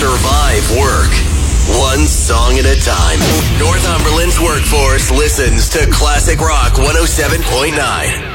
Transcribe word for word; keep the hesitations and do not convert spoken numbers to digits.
survive work. One song at a time. Northumberland's workforce listens to Classic Rock one oh seven point nine.